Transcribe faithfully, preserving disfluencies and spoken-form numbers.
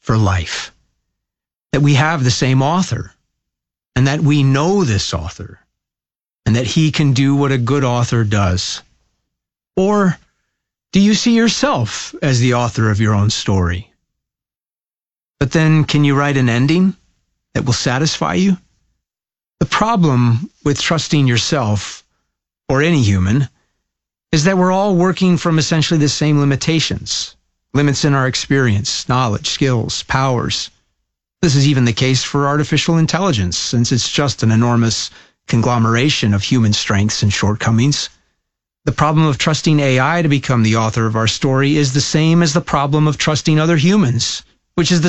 for life, that we have the same author, and that we know this author, and that he can do what a good author does? Or do you see yourself as the author of your own story? But then, can you write an ending that will satisfy you? The problem with trusting yourself, or any human, is that we're all working from essentially the same limitations. Limits in our experience, knowledge, skills, powers. This is even the case for artificial intelligence, since it's just an enormous conglomeration of human strengths and shortcomings. The problem of trusting A I to become the author of our story is the same as the problem of trusting other humans, which is the